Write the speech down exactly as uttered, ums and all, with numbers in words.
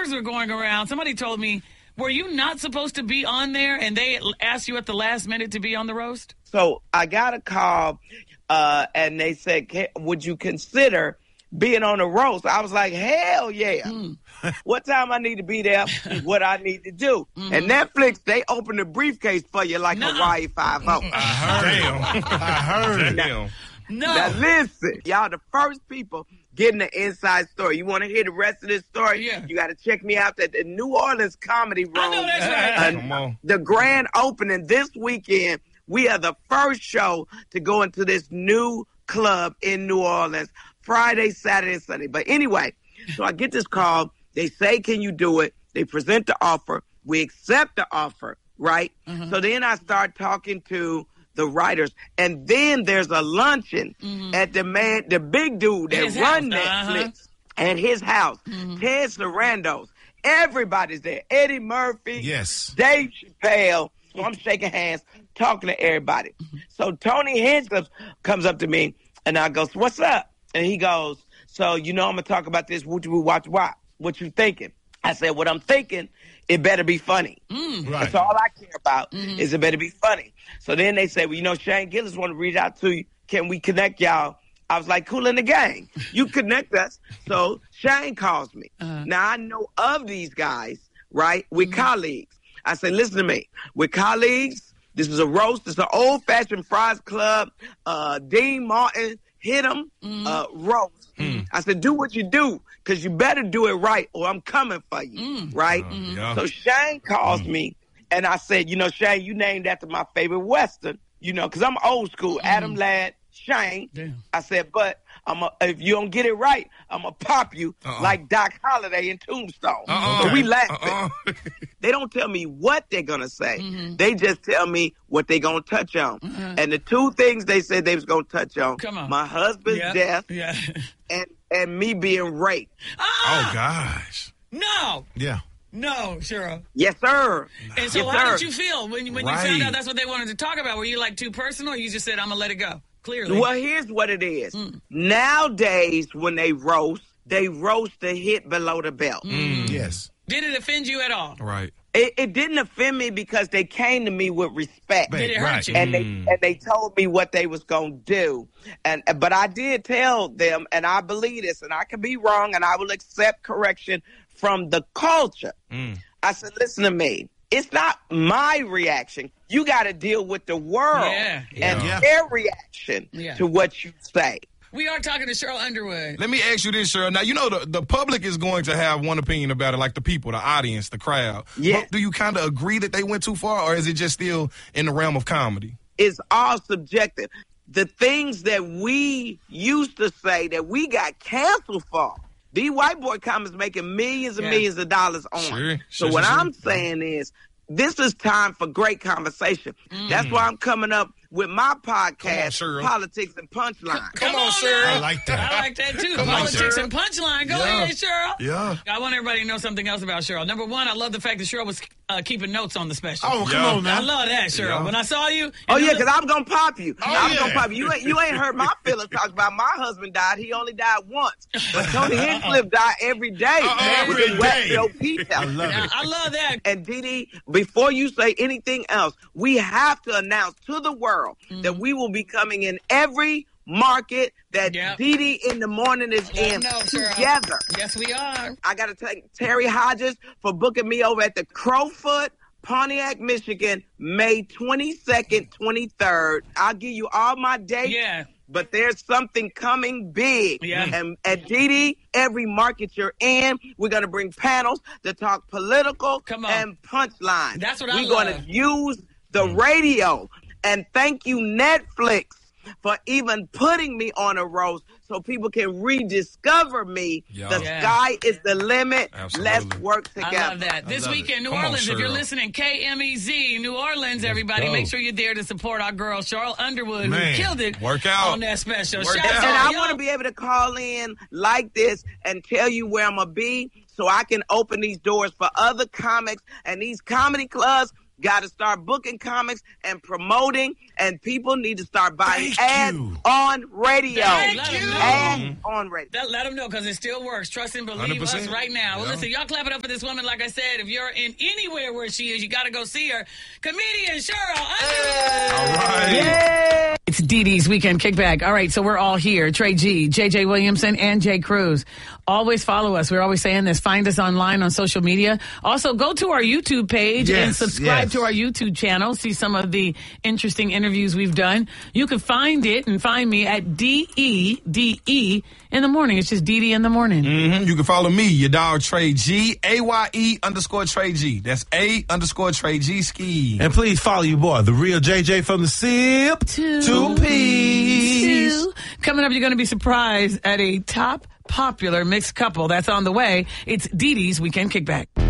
rumors are going around. Somebody told me, were you not supposed to be on there, and they asked you at the last minute to be on the roast? So I got a call, uh, and they said, would you consider being on the roast? I was like, hell yeah. Mm. What time I need to be there, what I need to do. Mm-hmm. And Netflix, they open the briefcase for you like Nuh-uh. Hawaii Five-O. I heard. Damn. I heard. Now, no. Now listen, y'all the first people getting the inside story. You want to hear the rest of this story? Yeah. You got to check me out at the New Orleans Comedy Room. I know that's right. Uh, Come on. The grand opening this weekend. We are the first show to go into this new club in New Orleans, Friday, Saturday, and Sunday. But anyway, so I get this call. They say, can you do it? They present the offer. We accept the offer, right? Mm-hmm. So then I start talking to the writers, and then there's a luncheon mm-hmm. at the man, the big dude that his run house. Netflix Uh-huh. at his house, mm-hmm. Ted Sarandos. Everybody's there. Eddie Murphy, yes, Dave Chappelle. So I'm shaking hands, talking to everybody. Mm-hmm. So Tony Hinchcliffe comes up to me, and I goes, "What's up?" And he goes, "So you know I'm gonna talk about this. What you watch? What? What you thinking?" I said, "What I'm thinking, it better be funny. Mm, right. That's all I care about mm-hmm. is it better be funny." So then they said, "Well, you know, Shane Gillis want to reach out to you. Can we connect y'all?" I was like, "Cool in the gang. You connect us." So Shane calls me. Uh-huh. Now I know of these guys, right? We're mm-hmm. colleagues. I said, "Listen to me. We're colleagues. This is a roast. This is an old-fashioned Fries Club. Uh, Dean Martin hit him mm-hmm. uh, roast." Mm. I said, "Do what you do, because you better do it right, or I'm coming for you." Mm. Right? Uh, yeah. So Shane calls mm. me, and I said, "You know, Shane, you named after my favorite Western, you know, because I'm old school. Mm. Adam Ladd, Shane." Damn. I said, "But I'm a, if you don't get it right, I'm going to pop you uh-uh. like Doc Holliday in Tombstone." Uh-uh. So we laughing. Uh-uh. They don't tell me what they're going to say. Mm-hmm. They just tell me what they're going to touch on. Mm-hmm. And the two things they said they was going to touch on, Come on. my husband's yeah. death yeah. and, and me being raped. Ah! Oh, gosh. No. Yeah. No, Cheryl. Yes, sir. And so yes, how sir. did you feel when, when right. you found out that's what they wanted to talk about? Were you like too personal, or you just said, I'm going to let it go? Clearly. Well, here's what it is. Mm. Nowadays, when they roast, they roast the hit below the belt. Mm. Yes. Did it offend you at all? Right. It, it didn't offend me because they came to me with respect. Did it hurt right. you? And they Mm. and they told me what they was gonna do, and but I did tell them, and I believe this, and I could be wrong, and I will accept correction from the culture. Mm. I said, "Listen to me. It's not my reaction. You got to deal with the world yeah, yeah. and Yeah. their reaction Yeah. to what you say." We are talking to Cheryl Underwood. Let me ask you this, Cheryl. Now, you know the, the public is going to have one opinion about it, like the people, the audience, the crowd. Yeah. But do you kind of agree that they went too far, or is it just still in the realm of comedy? It's all subjective. The things that we used to say that we got canceled for, these white boy comics making millions and Yeah. millions of dollars on. Sure, So sure, what sure, I'm sure. saying is, this is time for great conversation. Mm. That's why I'm coming up with my podcast, Cheryl. Politics and Punchline. Come, Come on, on, Cheryl. now. I like that. I like that, too. Come on, Politics Cheryl. and Punchline. Go Yeah. ahead, Cheryl. Yeah. I want everybody to know something else about Cheryl. Number one, I love the fact that Cheryl was uh, keeping notes on the special. Oh, come Yeah. on, man. I love that, Cheryl. Yeah. When I saw you. Oh, and yeah, you because I'm going to pop you. Oh, I'm yeah. going to pop you. You ain't, you ain't heard my feelings talk about my husband died. He only died once. But Tony Hinchcliffe died every day. Uh-uh, with every the West day. Hill Pizza. I love Yeah, it. I love that. And Dee Dee, before you say anything else, we have to announce to the world Mm-hmm. that we will be coming in every market that Yep. Dee Dee in the morning is Let in them know, Cheryl. together. Yes, we are. I got to thank Terry Hodges for booking me over at the Crowfoot, Pontiac, Michigan, May twenty-second, twenty-third. I'll give you all my dates. Yeah. But there's something coming big. Yeah. And at Dee Dee, every market you're in, we're going to bring panels to talk political Come on. and punchline. That's what I We're going love. to use the radio. And thank you, Netflix, for even putting me on a roast so people can rediscover me. Yeah. The Yeah. sky is the limit. Absolutely. Let's work together. I love that. This love it. weekend, New Come on, Orleans, if you're Cheryl. listening, K M E Z, New Orleans, everybody, go. make sure you're there to support our girl, Cheryl Underwood, Man, who killed it work out. on that special. Work Shout out. And out I to want to y'all. be able to call in like this and tell you where I'm going to be so I can open these doors for other comics and these comedy clubs. got to start booking comics and promoting, and people need to start buying Thank ads you. on radio. Thank you. Ads on radio. That, let them know, because it still works. Trust and believe one hundred percent. us right now. Well, Yeah. listen, y'all clap it up for this woman. Like I said, if you're in anywhere where she is, you got to go see her. Comedian Cheryl Underwood. All right. It's Dee Dee's Weekend Kickback. All right, so we're all here. Trey G, J J Williamson, and Jay Cruz. Always follow us. We're always saying this. Find us online on social media. Also, go to our YouTube page Yes, and subscribe yes. to our YouTube channel. See some of the interesting interviews we've done. You can find it and find me at D E D E in the morning. It's just D D in the morning. Mm-hmm. You can follow me, your dog Trey G, A Y E underscore Trey G. That's A underscore Trey G ski. And please follow your boy, the real J J from the SIP. Two. Two P's. Two. Coming up, you're going to be surprised at a top popular mixed couple that's on the way. It's Dee Dee's Weekend Kickback.